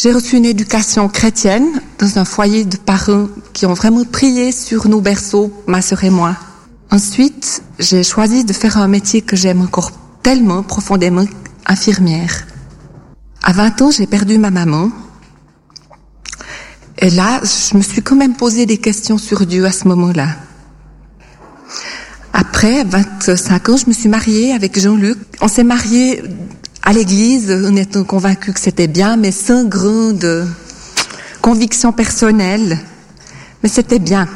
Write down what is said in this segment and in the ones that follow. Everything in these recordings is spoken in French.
J'ai reçu une éducation chrétienne dans un foyer de parents qui ont vraiment prié sur nos berceaux, ma sœur et moi. Ensuite, j'ai choisi de faire un métier que j'aime encore tellement profondément, infirmière. À 20 ans, j'ai perdu ma maman. Et là, je me suis quand même posé des questions sur Dieu à ce moment-là. Après 25 ans, je me suis mariée avec Jean-Luc. On s'est mariés à l'église, on était convaincus que c'était bien, mais sans grande conviction personnelle. Mais c'était bien.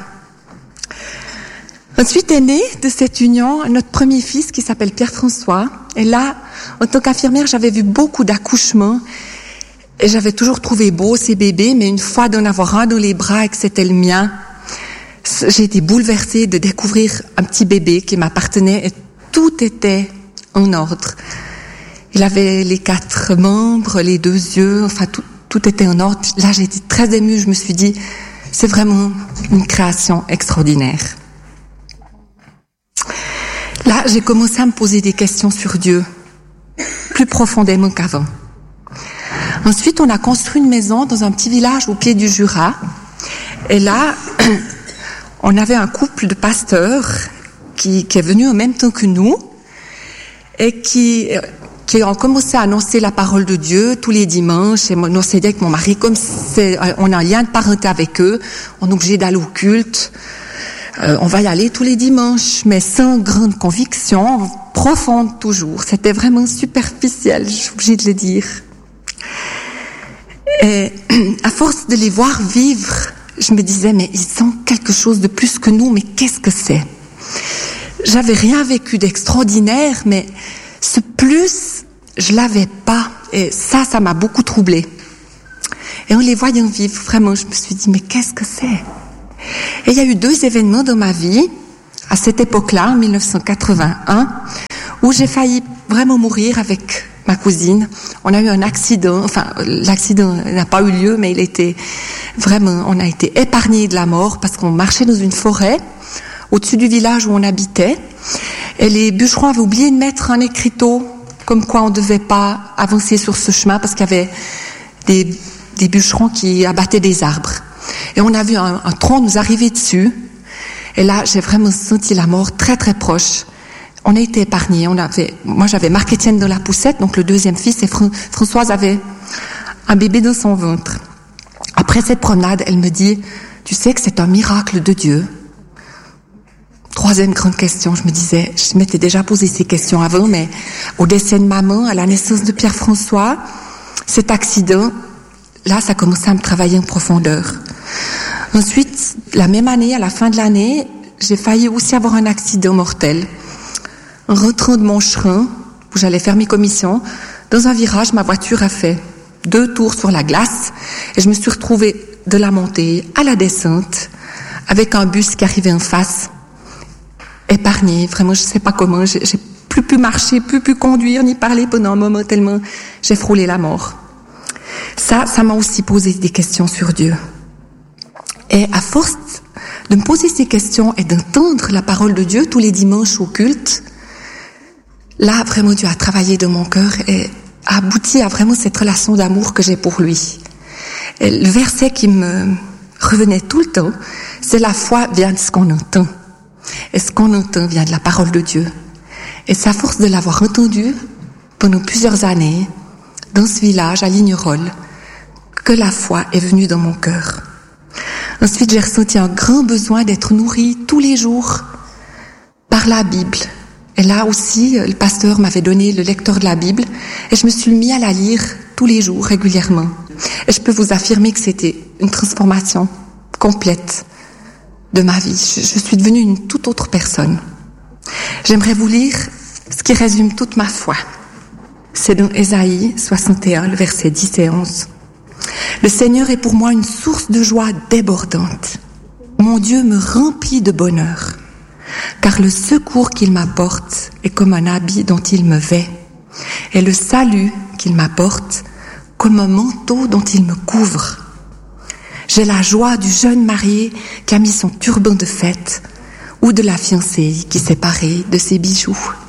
Ensuite est né de cette union notre premier fils qui s'appelle Pierre-François. Et là, en tant qu'infirmière, j'avais vu beaucoup d'accouchements et j'avais toujours trouvé beau ces bébés, mais une fois d'en avoir un dans les bras et que c'était le mien, j'ai été bouleversée de découvrir un petit bébé qui m'appartenait et tout était en ordre. Il avait les 4 membres, les 2 yeux, enfin tout était en ordre. Là, j'ai été très émue, je me suis dit, c'est vraiment une création extraordinaire. Là, j'ai commencé à me poser des questions sur Dieu, plus profondément qu'avant. Ensuite, on a construit une maison dans un petit village au pied du Jura. Et là, on avait un couple de pasteurs qui est venu en même temps que nous et qui ont commencé à annoncer la parole de Dieu tous les dimanches. Et on s'est dit avec mon mari, comme on a un lien de parenté avec eux, on est obligé d'aller au culte. On va y aller tous les dimanches, mais sans grande conviction, profonde toujours. C'était vraiment superficiel, je suis obligée de le dire. Et à force de les voir vivre, je me disais, mais ils ont quelque chose de plus que nous, mais qu'est-ce que c'est? J'avais rien vécu d'extraordinaire, mais ce plus, je l'avais pas. Et ça m'a beaucoup troublée. Et en les voyant vivre, vraiment, je me suis dit, mais qu'est-ce que c'est? Et il y a eu 2 événements dans ma vie, à cette époque-là, en 1981, où j'ai failli vraiment mourir avec ma cousine. On a eu un accident, enfin, l'accident n'a pas eu lieu, mais on a été épargnés de la mort parce qu'on marchait dans une forêt, au-dessus du village où on habitait, et les bûcherons avaient oublié de mettre un écriteau, comme quoi on ne devait pas avancer sur ce chemin parce qu'il y avait des bûcherons qui abattaient des arbres. Et on a vu un tronc nous arriver dessus. Et là, j'ai vraiment senti la mort très très proche. On a été épargnés. Moi, j'avais Marc-Étienne dans la poussette, donc le 2e fils, et Françoise avait un bébé dans son ventre. Après cette promenade, elle me dit, tu sais que c'est un miracle de Dieu. 3e grande question, je m'étais déjà posé ces questions avant, mais au décès de maman, à la naissance de Pierre-François, cet accident, là, ça commençait à me travailler en profondeur. Ensuite, la même année, à la fin de l'année, j'ai failli aussi avoir un accident mortel. En rentrant de Moncherin, où j'allais faire mes commissions, dans un virage, ma voiture a fait 2 tours sur la glace et je me suis retrouvée de la montée à la descente avec un bus qui arrivait en face, épargné. Vraiment, je sais pas comment, j'ai plus pu marcher, plus pu conduire, ni parler pendant un moment tellement j'ai frôlé la mort. Ça m'a aussi posé des questions sur Dieu. Et à force de me poser ces questions et d'entendre la parole de Dieu tous les dimanches au culte, là, vraiment, Dieu a travaillé dans mon cœur et a abouti à vraiment cette relation d'amour que j'ai pour lui. Et le verset qui me revenait tout le temps, c'est la foi vient de ce qu'on entend. Et ce qu'on entend vient de la parole de Dieu. Et c'est à force de l'avoir entendu pendant plusieurs années, dans ce village, à Lignerolles, que la foi est venue dans mon cœur. Ensuite, j'ai ressenti un grand besoin d'être nourrie tous les jours par la Bible. Et là aussi, le pasteur m'avait donné le lecteur de la Bible et je me suis mis à la lire tous les jours, régulièrement. Et je peux vous affirmer que c'était une transformation complète de ma vie. Je suis devenue une toute autre personne. J'aimerais vous lire ce qui résume toute ma foi. C'est dans Ésaïe 61, le verset 10 et 11. Le Seigneur est pour moi une source de joie débordante. Mon Dieu me remplit de bonheur, car le secours qu'il m'apporte est comme un habit dont il me vêt, et le salut qu'il m'apporte comme un manteau dont il me couvre. J'ai la joie du jeune marié qui a mis son turban de fête, ou de la fiancée qui s'est parée de ses bijoux.